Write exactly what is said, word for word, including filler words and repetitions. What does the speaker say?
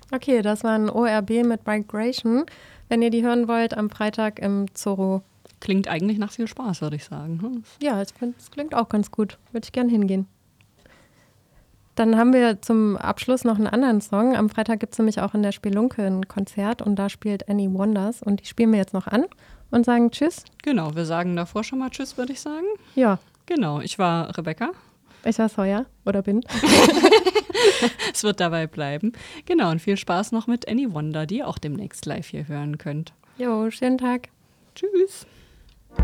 Okay, das war ein O R B mit Migration. Wenn ihr die hören wollt, am Freitag im Zorro. Klingt eigentlich nach viel Spaß, würde ich sagen. Hm? Ja, ich finde, es klingt auch ganz gut. Würde ich gern hingehen. Dann haben wir zum Abschluss noch einen anderen Song. Am Freitag gibt es nämlich auch in der Spelunke ein Konzert und da spielt Annie Wonders und die spielen wir jetzt noch an und sagen Tschüss. Genau, wir sagen davor schon mal Tschüss, würde ich sagen. Ja. Genau, ich war Rebecca. Ich war Sawyer oder bin. Es wird dabei bleiben. Genau, und viel Spaß noch mit Annie Wonder, die ihr auch demnächst live hier hören könnt. Jo, schönen Tag. Tschüss.